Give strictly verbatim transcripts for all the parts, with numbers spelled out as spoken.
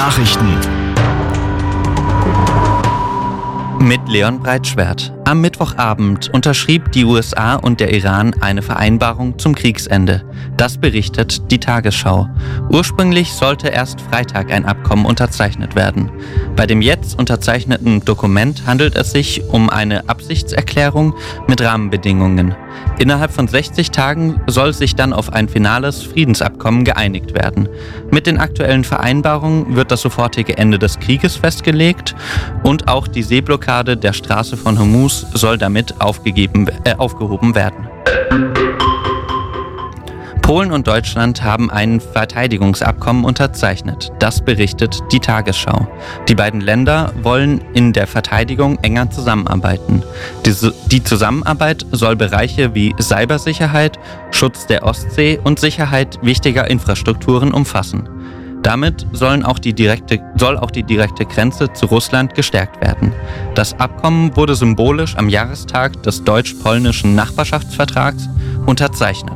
Nachrichten mit Leon Breitschwert. Am Mittwochabend unterschrieb die U S A und der Iran eine Vereinbarung zum Kriegsende. Das berichtet die Tagesschau. Ursprünglich sollte erst Freitag ein Abkommen unterzeichnet werden. Bei dem jetzt unterzeichneten Dokument handelt es sich um eine Absichtserklärung mit Rahmenbedingungen. Innerhalb von sechzig Tagen soll sich dann auf ein finales Friedensabkommen geeinigt werden. Mit den aktuellen Vereinbarungen wird das sofortige Ende des Krieges festgelegt und auch die Seeblockade der Straße von Hormuz soll damit aufgegeben, äh, aufgehoben werden. Polen und Deutschland haben ein Verteidigungsabkommen unterzeichnet. Das berichtet die Tagesschau. Die beiden Länder wollen in der Verteidigung enger zusammenarbeiten. Diese, die Zusammenarbeit soll Bereiche wie Cybersicherheit, Schutz der Ostsee und Sicherheit wichtiger Infrastrukturen umfassen. Damit sollen auch die direkte, soll auch die direkte Grenze zu Russland gestärkt werden. Das Abkommen wurde symbolisch am Jahrestag des deutsch-polnischen Nachbarschaftsvertrags unterzeichnet.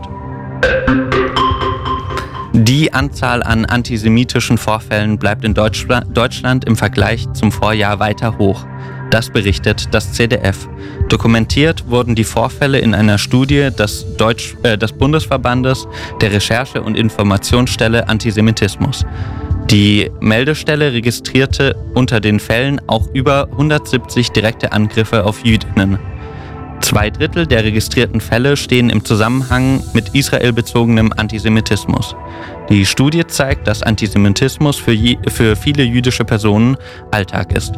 Die Anzahl an antisemitischen Vorfällen bleibt in Deutschland im Vergleich zum Vorjahr weiter hoch. Das berichtet das Z D F. Dokumentiert wurden die Vorfälle in einer Studie des, Deutsch, äh, des Bundesverbandes der Recherche- und Informationsstelle Antisemitismus. Die Meldestelle registrierte unter den Fällen auch über hundertsiebzig direkte Angriffe auf Jüdinnen. Zwei Drittel der registrierten Fälle stehen im Zusammenhang mit israelbezogenem Antisemitismus. Die Studie zeigt, dass Antisemitismus für, je, für viele jüdische Personen Alltag ist.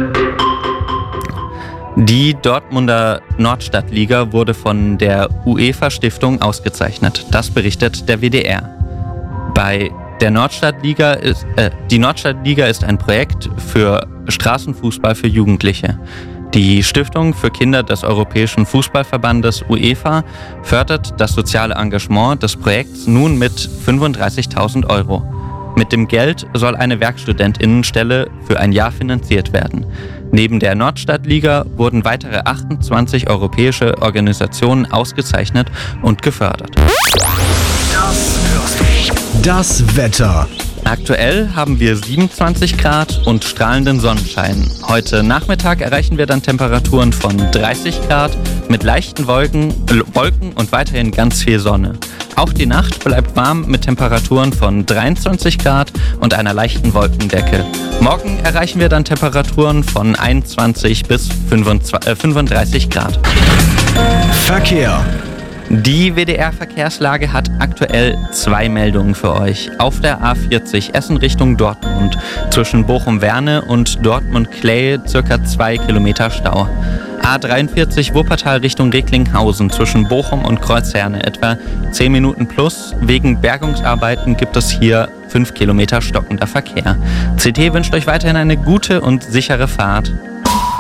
Die Dortmunder Nordstadtliga wurde von der UEFA-Stiftung ausgezeichnet. Das berichtet der W D R. Bei der Nordstadtliga ist, äh, die Nordstadtliga ist ein Projekt für Straßenfußball für Jugendliche. Die Stiftung für Kinder des Europäischen Fußballverbandes UEFA fördert das soziale Engagement des Projekts nun mit fünfunddreißigtausend Euro. Mit dem Geld soll eine Werkstudentinnenstelle für ein Jahr finanziert werden. Neben der Nordstadtliga wurden weitere achtundzwanzig europäische Organisationen ausgezeichnet und gefördert. Das Wetter. Aktuell haben wir siebenundzwanzig Grad und strahlenden Sonnenschein. Heute Nachmittag erreichen wir dann Temperaturen von dreißig Grad mit leichten Wolken, Wolken und weiterhin ganz viel Sonne. Auch die Nacht bleibt warm mit Temperaturen von dreiundzwanzig Grad und einer leichten Wolkendecke. Morgen erreichen wir dann Temperaturen von einundzwanzig bis fünfunddreißig Grad. Verkehr. Die W D R-Verkehrslage hat aktuell zwei Meldungen für euch. Auf der A vierzig Essen Richtung Dortmund zwischen Bochum-Werne und Dortmund-Clay circa zwei Kilometer Stau. A dreiundvierzig Wuppertal Richtung Recklinghausen zwischen Bochum und Kreuzherne etwa zehn Minuten plus. Wegen Bergungsarbeiten gibt es hier fünf Kilometer stockender Verkehr. C T wünscht euch weiterhin eine gute und sichere Fahrt.